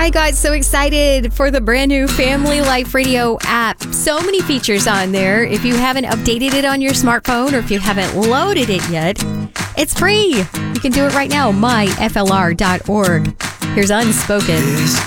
I got so excited for the brand new Family Life Radio app. So many features on there. If you haven't updated it on your smartphone or if you haven't loaded it yet, it's free. You can do it right now, myflr.org. Here's Unspoken.